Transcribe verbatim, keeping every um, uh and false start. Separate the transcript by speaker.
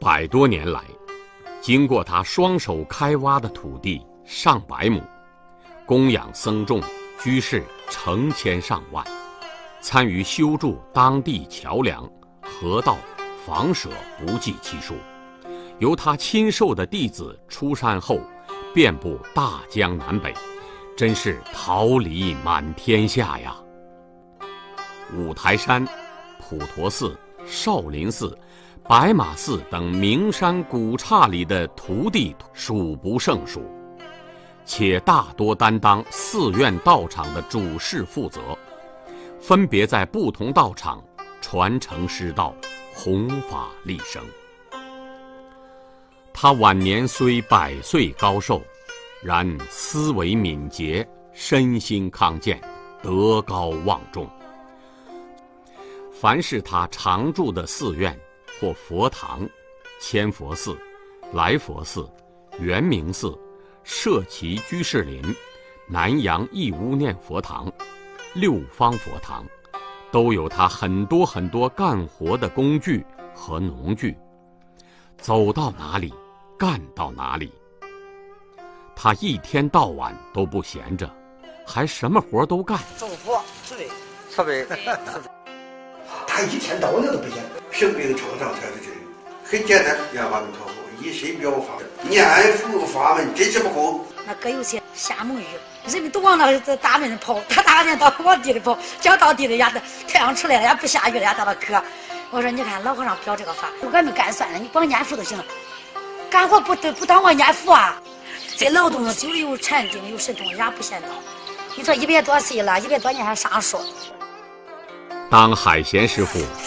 Speaker 1: 百多年来，经过他双手开挖的土地上百亩，供养僧众居士成千上万，参与修筑当地桥梁、河道、房舍不计其数。由他亲授的弟子出山后，遍布大江南北，真是桃李满天下呀！五台山、普陀寺、少林寺、白马寺等名山古刹里的徒弟数不胜数，且大多担当寺院道场的主事负责，分别在不同道场传承师道，弘法利生。他晚年虽百岁高寿，然思维敏捷，身心康健，德高望重。凡是他常住的寺院或佛堂，千佛寺、来佛寺、圆明寺、摄岐居士林、南阳义乌念佛堂、六方佛堂，都有他很多很多干活的工具和农具，走到哪里干到哪里。他一天到晚都不闲着，还什么活都干。
Speaker 2: 政府是的，设备。
Speaker 3: 他一天到晚都不闲。
Speaker 4: 平民创造才是这个，很简单，研发门考核，一心表法，念佛法门，真是不空。
Speaker 5: 那搁有些瞎蒙语，人们都往那个大门跑，他大人到往地里跑，讲到地里呀，太阳出来了也不下雨了呀，到那渴。我说你看老和尚表这个法，俺们干算了，你光念佛就行了，干活不不当我念佛啊。这劳动久了有禅定有神通，人家不嫌早。你说一百多岁了，一百多年还上树。
Speaker 1: 当海贤师傅